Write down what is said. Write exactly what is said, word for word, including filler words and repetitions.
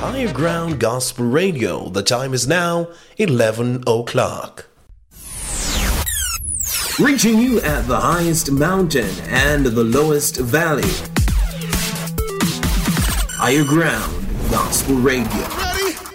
Higher Ground Gospel Radio. The time is now eleven o'clock. Reaching you at the highest mountain and the lowest valley. Higher Ground Gospel Radio.